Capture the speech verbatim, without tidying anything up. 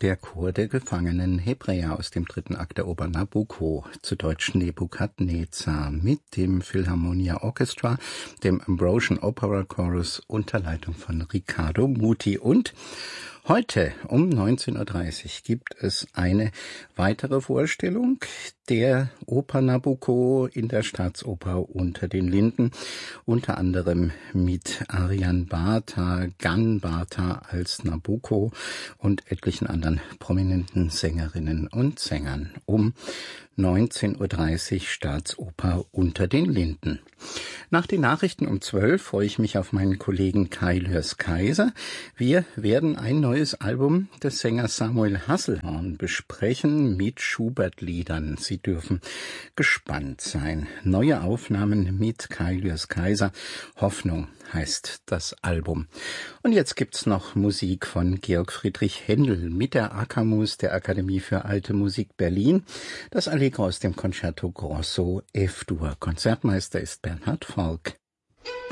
Der Chor der gefangenen Hebräer aus dem dritten Akt der Oper Nabucco, zu Deutsch Nebukadnezar, mit dem Philharmonia Orchestra, dem Ambrosian Opera Chorus unter Leitung von Riccardo Muti. Und heute um neunzehn Uhr dreißig gibt es eine weitere Vorstellung der Oper Nabucco in der Staatsoper Unter den Linden, unter anderem mit Aryan Bata, Gan Bata als Nabucco und etlichen anderen prominenten Sängerinnen und Sängern. Um neunzehn Uhr dreißig Staatsoper Unter den Linden. Nach den Nachrichten um zwölf freue ich mich auf meinen Kollegen Kai Lürs-Kaiser. Wir werden ein neues Album des Sängers Samuel Hasselhorn besprechen mit Schubert-Liedern. Sie dürfen gespannt sein. Neue Aufnahmen mit Kai Lürs-Kaiser. Hoffnung heißt das Album. Und jetzt gibt's noch Musik von Georg Friedrich Händel mit der Akamus der Akademie für Alte Musik Berlin. Das Allegro aus dem Concerto Grosso F-Dur. Konzertmeister ist Bernhard Volk.